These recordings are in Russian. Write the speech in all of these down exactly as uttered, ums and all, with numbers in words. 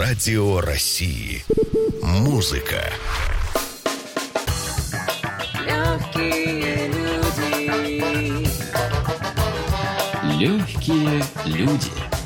Радио России. Музыка. Легкие люди. Легкие люди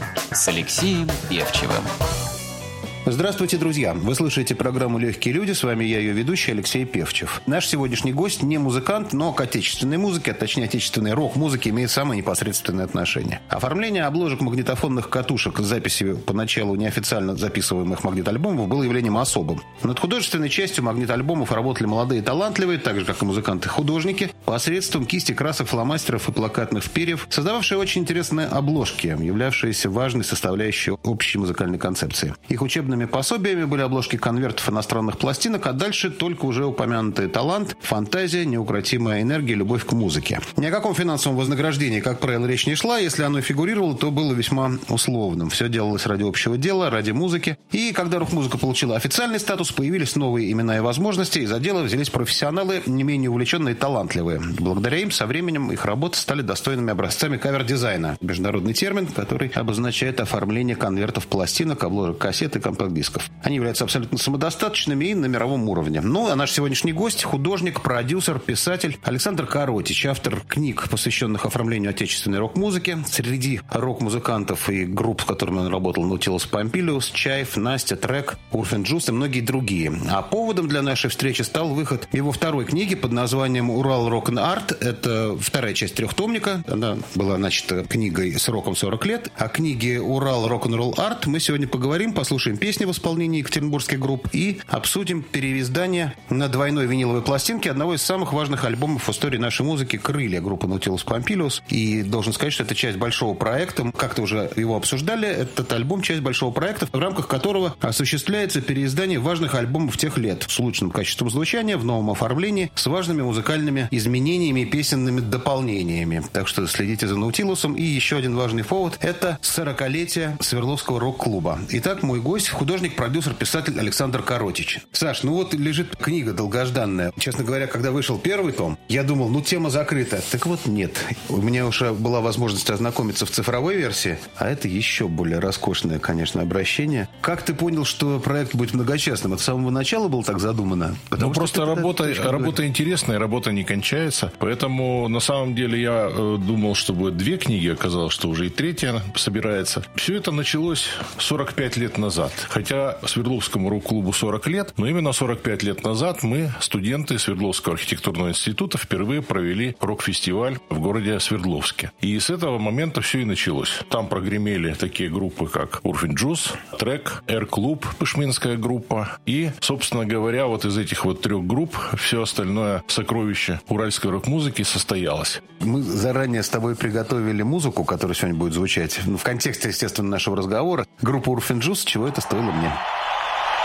с Алексеем Певчевым. Здравствуйте, друзья! Вы слушаете программу «Легкие люди». С вами я, ее ведущий, Алексей Певчев. Наш сегодняшний гость не музыкант, но к отечественной музыке, а точнее отечественной рок-музыке, имеет самое непосредственное отношение. Оформление обложек магнитофонных катушек с записью поначалу неофициально записываемых магнит-альбомов было явлением особым. Над художественной частью магнит-альбомов работали молодые и талантливые, так же, как и музыканты-художники, посредством кисти, красок, фломастеров и плакатных перьев, создававшие очень интересные обложки, являвшиеся важной составляющей общей музыкальной концепции. Их учебными пособиями были обложки конвертов иностранных пластинок, а дальше только уже упомянутый талант, фантазия, неукротимая энергия, любовь к музыке. Ни о каком финансовом вознаграждении, как правило, речь не шла. Если оно фигурировало, то было весьма условным. Все делалось ради общего дела, ради музыки. И когда рок-музыка получила официальный статус, появились новые имена и возможности, и за дело взялись профессионалы, не менее увлеченные и талантливые. Благодаря им со временем их работы стали достойными образцами кавер-дизайна. Международный термин, который обозначает оформление конвертов пластинок, обложек кассет и компакт-дисков. Они являются абсолютно самодостаточными и на мировом уровне. Ну, а наш сегодняшний гость – художник, продюсер, писатель Александр Коротич, автор книг, посвященных оформлению отечественной рок-музыки. Среди рок-музыкантов и групп, с которыми он работал, Nautilus Pompilius, Чайф, Настя, Трек, Урфин Джус и многие другие. А поводом для нашей встречи стал выход его второй книги под названием «Урал Рок н Арт». Это вторая часть трехтомника. Она была начата книгой сроком сорок лет. О книге «Урал Рок н Ролл Арт» мы сегодня поговорим, послушаем песни в исполнении екатеринбургских групп и обсудим переиздание на двойной виниловой пластинке одного из самых важных альбомов в истории нашей музыки «Крылья» группы Nautilus Pompilius. И должен сказать, что это часть большого проекта. Как-то уже его обсуждали. Этот альбом – часть большого проекта, в рамках которого осуществляется переиздание важных альбомов тех лет с лучшим качеством звучания, в новом оформлении, с важными музыкальными изменениями и песенными дополнениями. Так что следите за Наутилусом. И еще один важный повод – это сорокалетие Свердловского рок-клуба. Итак, мой гость – художник, продюсер, писатель Александр Коротич. Саш, ну вот лежит книга долгожданная. Честно говоря, когда вышел первый том, я думал, ну тема закрыта. Так вот нет. У меня уже была возможность ознакомиться в цифровой версии, а это еще более роскошное, конечно, обращение. Как ты понял, что проект будет многочастным? От самого начала было так задумано? Ну просто работа, работа интересная, работа не кончается. Поэтому на самом деле я э, думал, что будет две книги, оказалось, что уже и третья собирается. Все это началось сорок пять лет назад. Хотя Свердловскому рок-клубу сорок лет, но именно сорок пять лет назад мы, студенты Свердловского архитектурного института, впервые провели рок-фестиваль в городе Свердловске. И с этого момента все и началось. Там прогремели такие группы, как Урфин Джус, Трек, Р-клуб, пышминская группа. И, собственно говоря, вот из этих вот трех групп все остальное сокровище уральской рок-музыки состоялось. Мы заранее с тобой приготовили музыку, которая сегодня будет звучать. Ну, в контексте, естественно, нашего разговора. Группа Урфин Джус, чего это стоило мне?